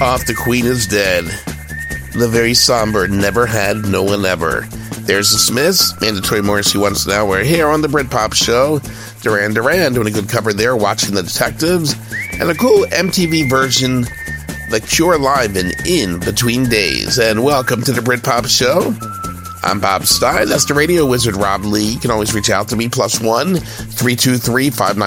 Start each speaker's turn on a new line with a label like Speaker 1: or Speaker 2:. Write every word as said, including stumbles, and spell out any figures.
Speaker 1: off The Queen is Dead. The very somber Never Had No One Ever. There's the Smiths, Mandatory Morrissey Once an Hour here on the Britpop Show. Duran Duran doing a good cover there, Watching the Detectives. And a cool M T V version, The Cure live in In Between Days. And welcome to the Britpop Show. I'm Bob Stein. That's the radio wizard Rob Lee. You can always reach out to me, plus one, three two three, five nine